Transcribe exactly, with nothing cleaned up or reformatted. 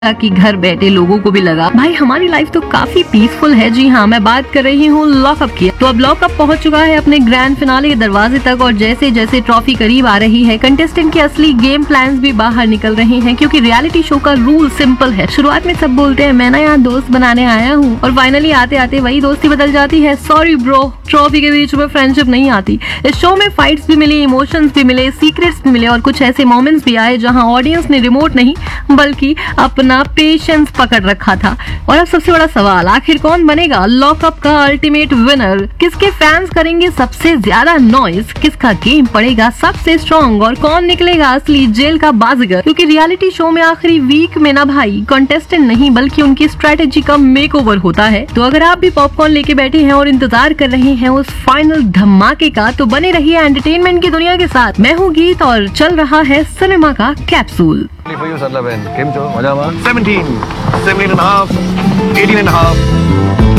कि घर बैठे लोगों को भी लगा भाई हमारी लाइफ तो काफी पीसफुल है। जी हाँ, मैं बात कर रही हूँ लॉकअप की। तो अब लॉकअप पहुंच चुका है अपने ग्रैंड फिनाले के दरवाजे तक और जैसे जैसे ट्रॉफी करीब आ रही है कंटेस्टेंट के असली गेम प्लान्स भी बाहर निकल रहे हैं, क्योंकि रियलिटी शो का रूल सिंपल है। शुरुआत में सब बोलते हैं मैं ना यहाँ दोस्त बनाने आया हूँ, और फाइनली आते आते वही दोस्ती बदल जाती है। सॉरी ब्रो, ट्रॉफी के बीच में फ्रेंडशिप नहीं आती। इस शो में फाइट्स भी मिले, इमोशंस भी मिले, सीक्रेट्स भी मिले और कुछ ऐसे मोमेंट्स भी आए जहाँ ऑडियंस ने रिमोट नहीं बल्कि अपना पेशेंस पकड़ रखा था। और अब सबसे बड़ा सवाल, आखिर कौन बनेगा लॉकअप का अल्टीमेट विनर? किसके फैंस करेंगे सबसे ज्यादा नॉइज? किसका गेम पड़ेगा सबसे स्ट्रॉन्ग? और कौन निकलेगा असली जेल का बाजीगर? क्योंकि रियलिटी शो में आखिरी वीक में ना भाई कंटेस्टेंट नहीं बल्कि उनकी स्ट्रेटेजी का मेकओवर होता है। तो अगर आप भी पॉपकॉर्न लेके बैठे हैं और इंतजार कर रहे हैं उस फाइनल धमाके का, तो बने रहिए एंटरटेनमेंट की दुनिया के साथ। मैं हूँ गीत और चल रहा है सिनेमा का capsule. For you, Sadla Ben. Kim Cho, Majama. seventeen, seventeen and a half, eighteen and a half.